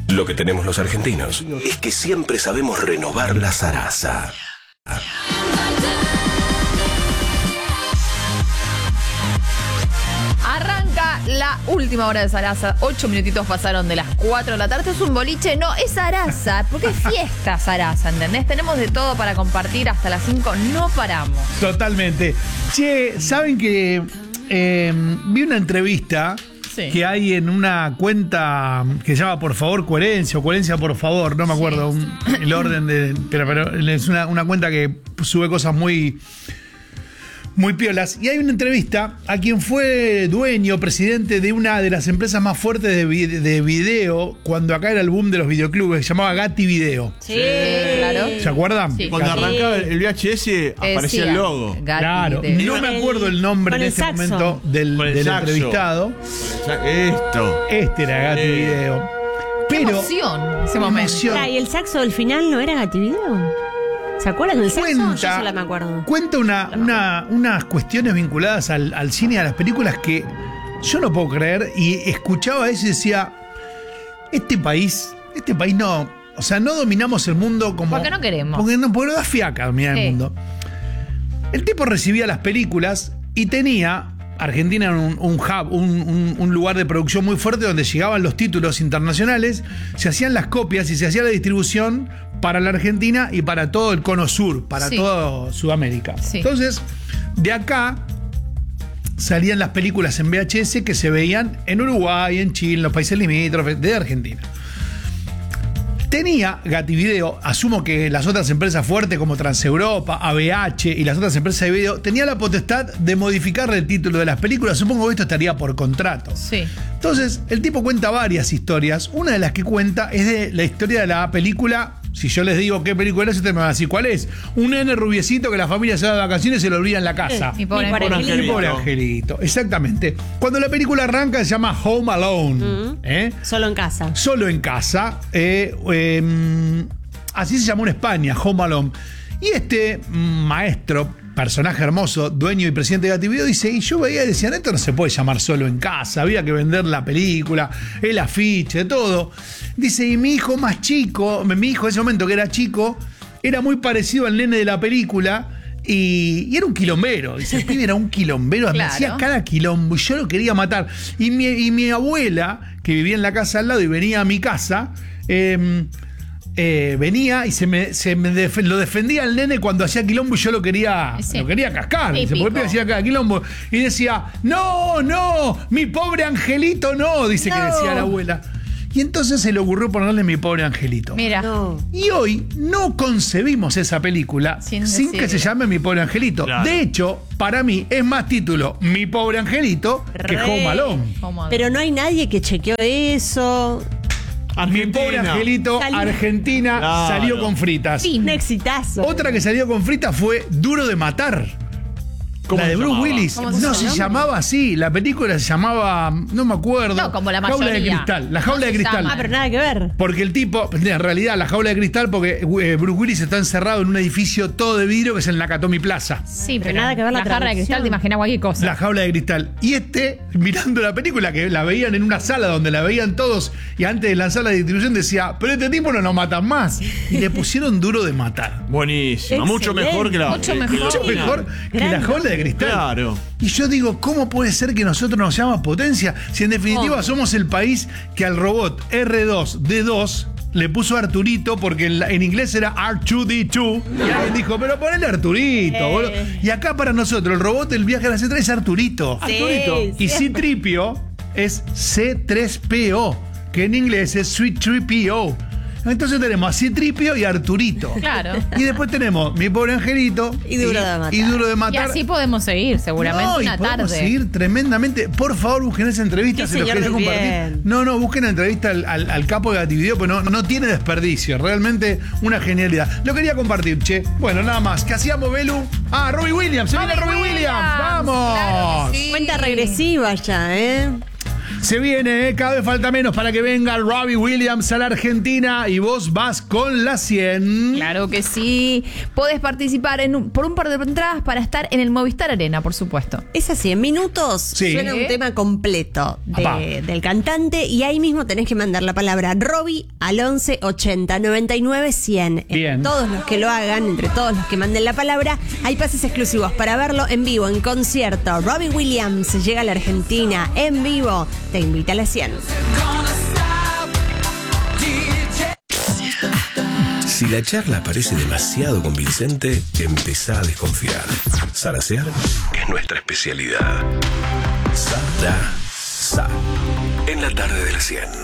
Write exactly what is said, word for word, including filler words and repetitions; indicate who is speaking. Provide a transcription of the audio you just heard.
Speaker 1: Lo que tenemos los argentinos es que siempre sabemos renovar la zaraza.
Speaker 2: Arranca la última hora de Zaraza. Ocho minutitos pasaron de las cuatro de la tarde. Es un boliche, no, es Zaraza. Porque es fiesta Zaraza, ¿entendés? Tenemos de todo para compartir hasta las cinco. No paramos.
Speaker 3: Totalmente. Che, ¿saben que eh, vi una entrevista sí. que hay en una cuenta que se llama Por Favor Coherencia o Coherencia Por Favor? No me acuerdo sí. un, el orden de... Pero, pero es una, una cuenta que sube cosas muy... Muy piolas. Y hay una entrevista a quien fue dueño, presidente de una de las empresas más fuertes de, vi de video cuando acá era el boom de los videoclubes, se llamaba Gatti Video.
Speaker 2: Sí, sí. claro.
Speaker 3: ¿Se acuerdan?
Speaker 4: Sí. Cuando sí. arrancaba el V H S aparecía eh, sí, el logo.
Speaker 2: Gatti
Speaker 3: claro.
Speaker 2: Video.
Speaker 3: No me acuerdo el nombre
Speaker 4: el
Speaker 3: en este
Speaker 4: saxo.
Speaker 3: momento del, del entrevistado.
Speaker 4: Esto.
Speaker 3: Este era Gatti eh. Video. Pero,
Speaker 2: qué emoción ese momento.
Speaker 4: Emoción.
Speaker 5: Ah, ¿y el saxo del final no era Gatti Video? ¿Se acuerdan del saxo? Yo solo me acuerdo.
Speaker 3: Cuenta una, una, unas cuestiones vinculadas al, al cine y a las películas que yo no puedo creer. Y escuchaba eso y decía, este país, este país no, o sea, no dominamos el mundo como...
Speaker 2: Porque no queremos.
Speaker 3: Porque no, porque no da fiaca dominar sí. el mundo. El tipo recibía las películas y tenía... Argentina era un, un hub, un, un, un lugar de producción muy fuerte donde llegaban los títulos internacionales, se hacían las copias y se hacía la distribución para la Argentina y para todo el cono sur, para sí. toda Sudamérica. Sí. Entonces, de acá salían las películas en V H S que se veían en Uruguay, en Chile, en los países limítrofes de Argentina. Tenía Gatti Video, asumo que las otras empresas fuertes como Transeuropa, A B H y las otras empresas de video, tenía la potestad de modificar el título de las películas. Supongo que esto estaría por contrato.
Speaker 2: Sí.
Speaker 3: Entonces, el tipo cuenta varias historias. Una de las que cuenta es de la historia de la película. Si yo les digo qué película es, ustedes me van a decir cuál es. Un nene rubiecito que la familia se va de vacaciones y se lo olvida en la casa.
Speaker 2: Mi pobre,
Speaker 5: Mi pobre
Speaker 2: angelito.
Speaker 3: Mi pobre angelito. Exactamente. Cuando la película arranca se llama Home Alone.
Speaker 5: Mm.
Speaker 3: ¿eh?
Speaker 5: Solo en casa.
Speaker 3: Solo en casa. Eh, eh, así se llamó en España, Home Alone. Y este maestro, personaje hermoso, dueño y presidente de Gatti Video, dice, y yo veía y decían, esto no se puede llamar Solo en Casa, había que vender la película, el afiche, todo. Dice, y mi hijo más chico, mi hijo en ese momento que era chico, era muy parecido al nene de la película y, y era un quilombero. Dice, el pibe era un quilombero, claro. me hacía cada quilombo y yo lo quería matar. Y mi, y mi abuela, que vivía en la casa al lado y venía a mi casa, eh, Eh, venía y se me, se me def lo defendía el nene cuando hacía quilombo y yo lo quería, sí. lo quería cascar. Dice, porque hacía cada quilombo. Y decía, no, no, mi pobre angelito no, dice no. que decía la abuela. Y entonces se le ocurrió ponerle Mi Pobre Angelito.
Speaker 2: Mira.
Speaker 5: No.
Speaker 3: Y hoy no concebimos esa película sin, sin que se llame Mi Pobre Angelito. Claro. De hecho, para mí es más título Mi Pobre Angelito Re. que Home Alone.
Speaker 5: Home Alone. Pero no hay nadie que chequeó eso.
Speaker 3: Argentina. Mi Pobre Angelito, salió. Argentina claro. salió con fritas.
Speaker 5: Sí, un exitazo.
Speaker 3: Otra que salió con fritas fue Duro de Matar. La de Bruce llamaba? Willis. No, se, se llamaba así. La película se llamaba, no me acuerdo.
Speaker 2: No, como la mayoría.
Speaker 3: Jaula de Cristal. La Jaula no de Cristal.
Speaker 5: Ah, pero nada que ver.
Speaker 3: Porque el tipo, en realidad, la Jaula de Cristal, porque eh, Bruce Willis está encerrado en un edificio todo de vidrio que es en Nakatomi Plaza.
Speaker 2: Sí, pero, pero nada que ver la, la Jaula de Cristal, te imaginas cualquier cosa.
Speaker 3: La Jaula de Cristal. Y este, mirando la película, que la veían en una sala donde la veían todos, y antes de lanzar la distribución decía, pero este tipo no nos matan más. Y le pusieron Duro de Matar.
Speaker 4: Buenísimo. Excelente. Mucho mejor que la
Speaker 2: Mucho
Speaker 4: que,
Speaker 2: mejor,
Speaker 3: mucho mejor que la Jaula de Cristal.
Speaker 4: Claro.
Speaker 3: Y yo digo, ¿cómo puede ser que nosotros nos llamamos potencia? Si en definitiva oh. somos el país que al robot R dos D dos le puso Arturito, porque en, la, en inglés era R dos D dos. Y alguien dijo, pero ponele Arturito. Eh. Y acá para nosotros, el robot del viaje a la C tres es Arturito.
Speaker 5: Sí,
Speaker 3: Arturito. Y C tres P O es C tres P O, que en inglés es Sweet tres P O. Entonces tenemos a Citripio y a Arturito.
Speaker 2: Claro.
Speaker 3: Y después tenemos Mi Pobre Angelito.
Speaker 5: Y Duro de Matar.
Speaker 3: Y Duro de Matar.
Speaker 2: Y así podemos seguir, seguramente,
Speaker 3: no,
Speaker 2: una
Speaker 3: y podemos
Speaker 2: tarde.
Speaker 3: seguir tremendamente. Por favor, busquen esa entrevista, se los quería compartir. Bien. No, no, busquen la entrevista al, al, al capo de Gatti Video, porque no, no tiene desperdicio. Realmente una genialidad. Lo quería compartir, che. Bueno, nada más. ¿Qué hacíamos, Belu? Ah, Robbie Williams. Se viene Robbie Williams. Williams. ¡Vamos!
Speaker 2: Claro que sí.
Speaker 5: Cuenta regresiva ya, ¿eh?
Speaker 3: Se viene, ¿eh? Cada vez falta menos para que venga Robbie Williams a la Argentina y vos vas con la cien.
Speaker 2: Claro que sí. Podés participar en un- por un par de entradas para estar en el Movistar Arena, por supuesto.
Speaker 5: Es así, en minutos
Speaker 3: Sí.
Speaker 5: suena un tema completo
Speaker 3: Apá.
Speaker 5: de- del cantante y ahí mismo tenés que mandar la palabra Robbie al once ochenta noventa y nueve cien.
Speaker 3: Bien.
Speaker 5: Entre todos los que lo hagan, entre todos los que manden la palabra, hay pases exclusivos para verlo en vivo, en concierto. Robbie Williams llega a la Argentina en vivo. Te invita a la cien.
Speaker 1: Si la charla parece demasiado convincente, empezá a desconfiar. Zarasear es nuestra especialidad. Zaraza. En la tarde de la cien.